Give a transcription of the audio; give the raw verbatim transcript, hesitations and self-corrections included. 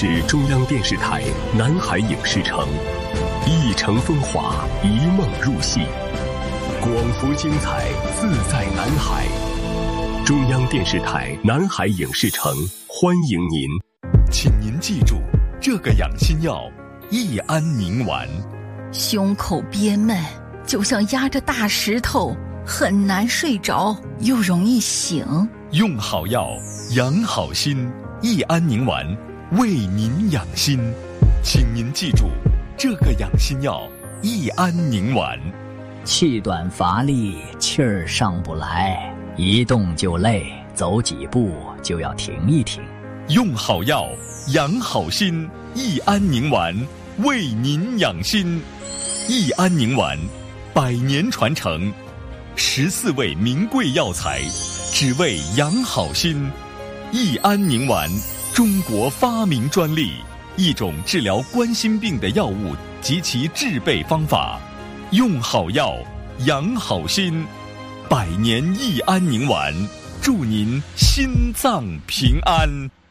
是中央电视台南海影视城，一城风华，一梦入戏，广福精彩，自在南海。中央电视台南海影视城欢迎您， 请您记住这个养心药益安宁丸。 胸口憋闷，就像压着大石头，很难睡着，又容易醒。 用好药，养好心，益安宁丸为您养心。请您记住这个养心药益安宁丸。 气短乏力，气儿上不来，一动就累，走几步就要停一停。 用好药，养好心，益安宁丸为您养心。益安宁丸，百年传承，十四味名贵药材，只为养好心。益安宁丸，中国发明专利，一种治疗冠心病的药物及其制备方法。用好药，养好心，百年益安宁丸，祝您心脏平安。